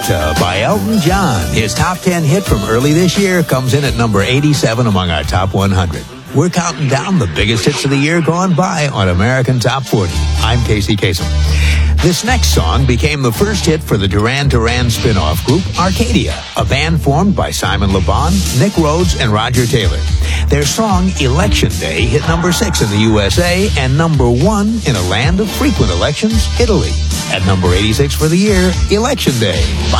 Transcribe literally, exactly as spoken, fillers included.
Uh, by Elton John. His top ten hit from early this year comes in at number eighty-seven among our top one hundred. We're counting down the biggest hits of the year gone by on American Top forty. I'm Casey Kasem. This next song became the first hit for the Duran Duran spin-off group Arcadia, a band formed by Simon Le Bon, Nick Rhodes, and Roger Taylor. Their song Election Day hit number six in the U S A and number one in a land of frequent elections, Italy. At number eighty-six for the year, Election Day by